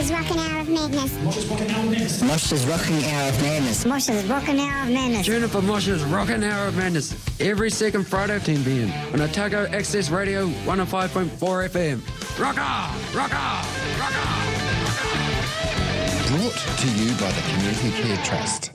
Mosh's Rockin' Hour of Madness. Mosh's Rockin' Hour of Madness. Mosh's Rockin' Hour of Madness. Mosh's Rockin' Hour of Madness. Tune in for Mosh's Rockin' Hour of Madness every second Friday at 10 p.m. on Otago Access Radio 105.4 FM. Rock on! Rock on! Rock on! Brought to you by the Community Care Trust.